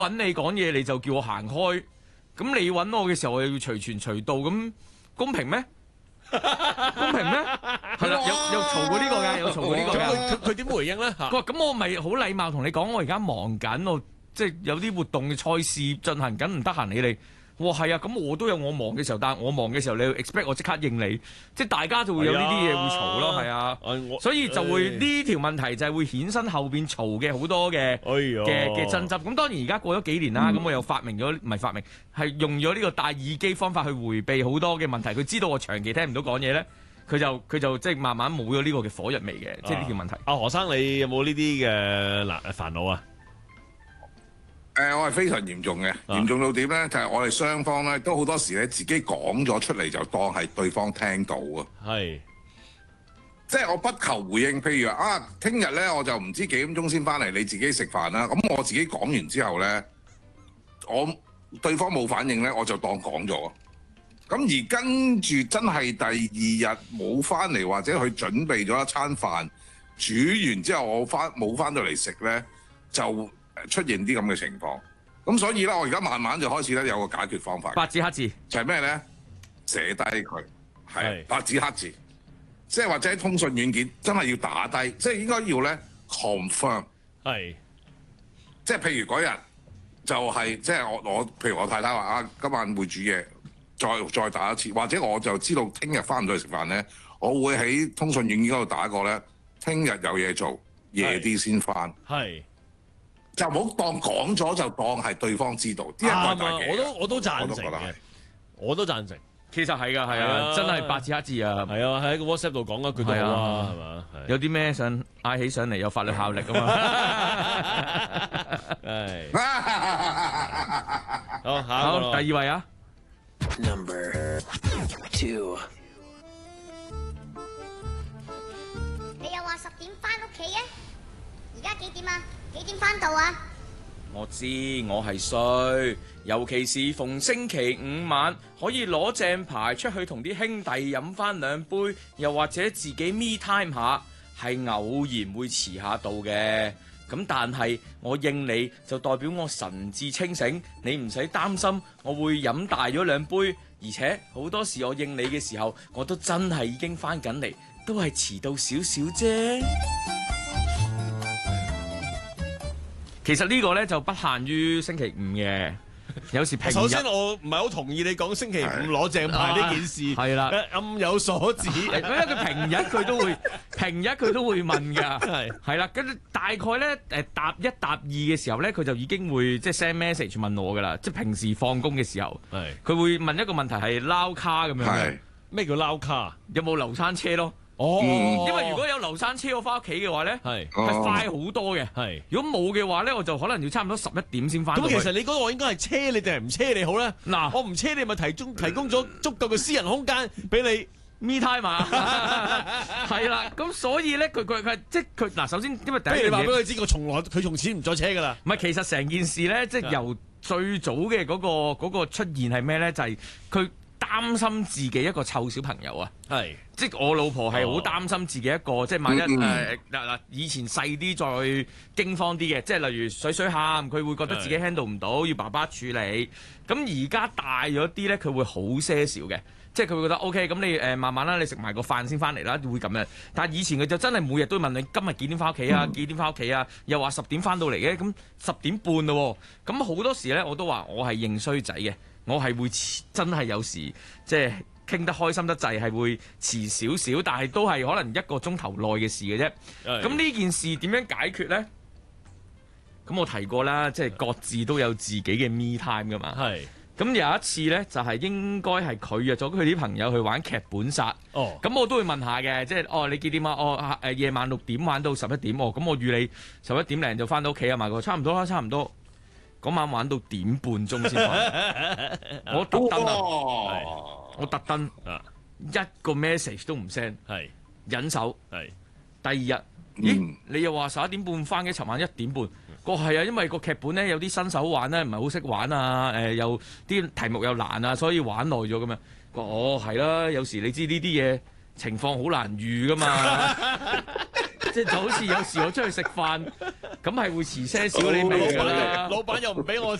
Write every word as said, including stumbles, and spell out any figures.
揾你講嘢，你就叫我行開。咁你揾我嘅時候，我又要隨傳隨到，咁公平咩？公平咩？係啦，有有嘈過呢個㗎，有嘈過呢個㗎。 佢佢點回應咧？ 佢話：咁我咪好禮貌同你講，我而家忙緊，我即係有啲活動嘅賽事進行緊，唔得閒理你。我話係啊，咁我都有我忙嘅時候，但係我忙嘅時候，你要 expect 我即刻應你，即係大家就會有呢啲嘢會嘈咯，係啊，所以就會呢條問題就係會衍生後邊嘈嘅好多嘅嘅嘅爭執。咁當然而家過咗幾年啦，咁、嗯、我又發明咗，唔係發明，係用咗呢個戴耳機方法去迴避好多嘅問題。佢知道我長期聽唔到講嘢咧，佢就佢就即係慢慢冇咗呢個嘅火藥味嘅，即係呢條問題。 阿、啊、何生，你有冇呢啲嘅嗱煩惱啊？ 誒、呃，我係非常嚴重嘅，嚴重到點咧？就係、是、我哋雙方咧，都好多時咧自己講咗出嚟，就當係對方聽到啊。係，即係我不求回應。譬如話啊，聽日咧我就唔知幾點鐘先翻嚟，你自己食飯啦。咁我自己講完之後咧，我對方冇反應咧，我就當講咗。咁而跟住真係第二日冇翻嚟，或者佢準備咗一餐飯，煮完之後我翻冇翻到嚟食咧，就出現啲咁嘅情況，咁所以咧，我而家慢慢就開始咧有個解決方法。 白紙黑字就係咩咧？寫低佢，係白紙黑字，即係或者喺通訊軟件真係要打低，即係應該要咧 confirm。係，即係譬如嗰日就係、是、即係我我譬如我太太話啊，今晚會煮嘢，再再打一次，或者我就知道聽日翻唔到去食飯咧，我會喺通訊軟件嗰度打過咧，聽日有嘢做，夜啲先翻。係。就唔好當講咗就當係對方知道，啲人大嘅。 我都我都贊成嘅，我都贊成。 其實係㗎，係啊，真係白紙黑字啊。係啊，喺個 WhatsApp 度講一句都好啊，係嘛？ 有啲咩想嗌起上嚟有法律效力啊嘛。 係。好，下一個。 好，第二位啊。 Number two。 你又話十點翻屋企嘅，而家幾點啊？幾點翻到啊？ 我知我係衰，尤其是逢星期五晚可以攞正牌出去同啲兄弟飲翻兩杯，又或者自己 me time 下，係偶然會遲下到嘅。咁但係我應你就代表我神志清醒，你唔使擔心我會飲大咗兩杯，而且好多時我應你嘅時候，我都真係已經翻緊嚟，都係遲到少少啫。其實呢個咧就不限於星期五嘅，有時平日。 首先我唔係好同意你講星期五攞正牌呢件事，係啦，暗有所指。 因為佢平日佢都會，平日佢都會問㗎，係係啦。跟住大概咧誒答一答二嘅時候咧，佢就已經會即係 send message 問我㗎啦。即係平時放工嘅時候，係佢會問一個問題係撈卡咁樣嘅。 咩叫撈卡？ 有冇流餐車咯？哦，因為如果有流山車我翻屋企嘅話咧，係係快好多嘅。係如果冇嘅話咧，我就可能要差唔多十一點先翻。咁其實你嗰個應該係車你定係唔車你好咧？嗱，我唔車你咪提供提供咗足夠嘅私人空間俾你 me time 嘛。 係啦，咁所以咧佢佢佢即係佢嗱，首先因為第一樣嘢， 你話俾佢知，我從來佢從此唔再車㗎啦。 唔係，其實成件事咧，即係由最早嘅嗰個嗰個出現係咩咧？就係佢擔心自己一個臭小朋友啊，係即係我老婆係好擔心自己一個，哦、即係萬一誒嗱嗱以前細啲再驚慌啲嘅，即係例如水水喊，佢會覺得自己 handle 唔到，要爸爸處理。咁而家大咗啲咧，佢會好些少嘅，即係佢會覺得 OK，咁你誒、呃、慢慢啦，你食埋個飯先翻嚟啦，會咁樣。但係以前佢就真係每日都問你今日幾點翻屋企啊，幾點翻屋企啊，又話十點翻到嚟嘅，咁十點半咯，咁好多時咧我都話我係認衰仔嘅。我係會真係有時即係傾得開心得滯，係會遲少少，但係都係可能一個鐘頭內嘅事嘅啫。咁呢件事點樣解決呢？咁我提過啦，即係各自都有自己嘅 me time 噶嘛。係。咁有一次呢，就係、是、應該係佢約咗佢啲朋友去玩劇本殺。哦。咁我都會問下嘅，即係哦你幾點啊？哦誒夜晚六點玩到十一點。哦咁我預你十一點零就翻到屋企啊嘛。佢話差唔多啦，差唔多。嗰晚玩到點半鐘先瞓，我特登啊，我特登一個 message 都唔 send， 係忍手。係第二日，咦？嗯、你又話十一點半翻嘅，尋晚一點半。個係啊，因為個劇本咧有啲新手玩咧，唔係好識玩啊，誒、呃、又啲題目又難啊，所以玩耐咗咁樣。個哦係啦，有時你知呢啲嘢情況好難預噶嘛。 即係就好似有時我出去食飯，咁係會遲些少你味㗎啦。 老闆又唔俾我。